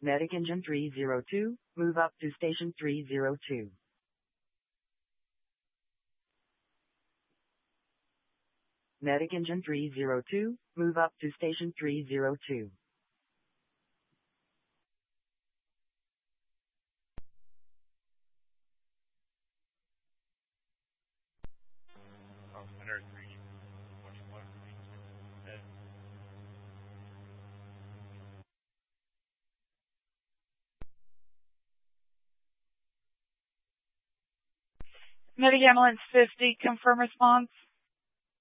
Medic Engine 302, move up to Station 302. Medic Engine 302, move up to Station 302. Medic Ambulance 50, confirm response.